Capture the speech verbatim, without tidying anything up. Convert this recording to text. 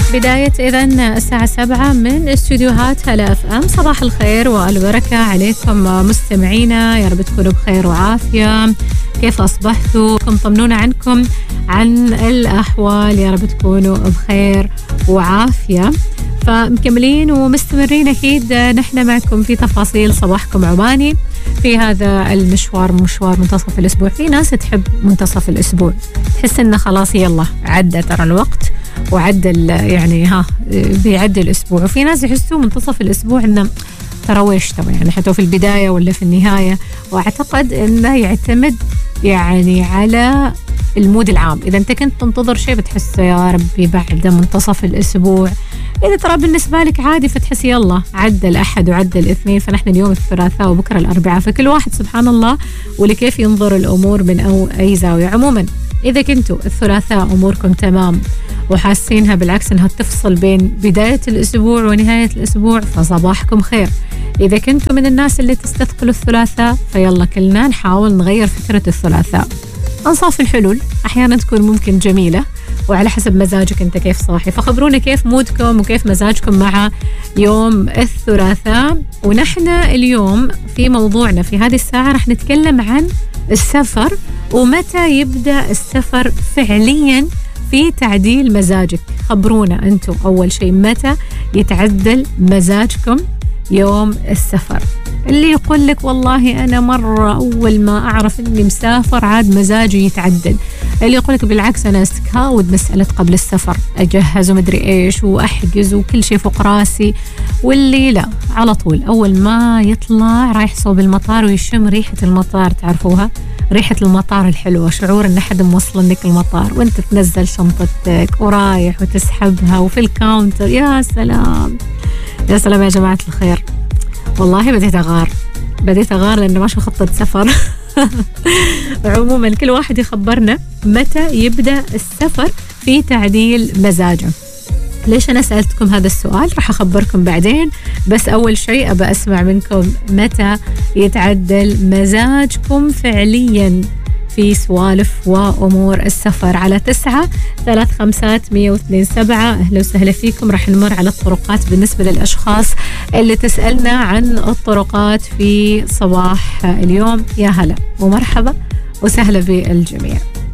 بداية إذن الساعة سبعة من استوديوهات هلا اف ام. صباح الخير والبركة عليكم مستمعينا، يا رب تكونوا بخير وعافية. كيف أصبحتوا؟ كم طمنونا عنكم عن الأحوال، يا رب تكونوا بخير وعافية. فمكملين ومستمرين أكيد نحن معكم في تفاصيل صباحكم عماني في هذا المشوار، مشوار منتصف الأسبوع. في ناس تحب منتصف الأسبوع، تحس إنه خلاص يلا عدى ترى الوقت وعدى يعني ها بيعدي الأسبوع، وفي ناس يحسوا منتصف الأسبوع إنه ترى ويش ترى يعني حتى في البداية ولا في النهاية. وأعتقد إنه يعتمد يعني على المود العام. إذا أنت كنت تنتظر شيء بتحس يا ربي بعد منتصف الأسبوع، إذا ترى بالنسبة لك عادي فتحس يلا عدى الأحد وعدى الاثنين، فنحن اليوم الثلاثاء وبكرة الأربعاء. فكل واحد سبحان الله ولكيف ينظر الأمور من أو أي زاوية. عموما إذا كنتوا الثلاثاء أموركم تمام وحاسينها بالعكس إنها تفصل بين بداية الأسبوع ونهاية الأسبوع، فصباحكم خير. إذا كنتوا من الناس اللي تستثقلوا الثلاثاء، فيلا كلنا نحاول نغير فكرة الثلاثاء. أنصاف الحلول أحيانا تكون ممكن جميلة وعلى حسب مزاجك أنت كيف صاحي. فخبرونا كيف مودكم وكيف مزاجكم مع يوم الثلاثاء. ونحن اليوم في موضوعنا في هذه الساعة رح نتكلم عن السفر ومتى يبدأ السفر فعليا في تعديل مزاجك. خبرونا أنتم أول شيء متى يتعدل مزاجكم يوم السفر. اللي يقول لك والله أنا مرة أول ما أعرف إني مسافر عاد مزاجي يتعدل. اللي يقول لك بالعكس أنا استكاود مسألة قبل السفر، أجهز ومدري إيش وأحجز وكل شيء فوق راسي. واللي لا، على طول أول ما يطلع رايح صوب المطار ويشم ريحة المطار، تعرفوها ريحة المطار الحلوة، شعور إن حد موصل لك المطار وأنت تنزل شنطتك ورايح وتسحبها وفي الكاونتر. يا سلام يا سلام يا جماعة الخير، والله بديت أغار بديت أغار لأنه ما شو خطة سفر. عموما كل واحد يخبرنا متى يبدأ السفر في تعديل مزاجه. ليش أنا سألتكم هذا السؤال راح أخبركم بعدين، بس أول شيء أبى أسمع منكم متى يتعدل مزاجكم فعليا في سوالف وأمور السفر. على تسعة ثلاث خمسات مية واثنين سبعة. أهلا وسهلا فيكم. راح نمر على الطرقات بالنسبة للأشخاص اللي تسألنا عن الطرقات في صباح اليوم. يا هلا ومرحبا وسهلا بالجميع.